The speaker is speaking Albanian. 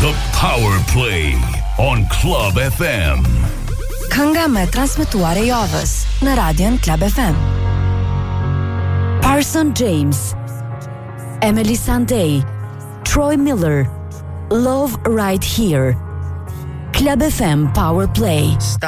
The Power Play on Club FM. Kënga me transmetuar e javës në Radion Club FM. Parson James, Emily Sandé, Troy Miller, Love Right Here. Club FM Power Play.